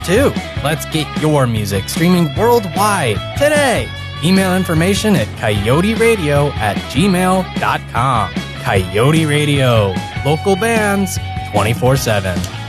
too. Let's get your music streaming worldwide today. Email information at coyoteradio@gmail.com. Coyote Radio. Local bands 24/7.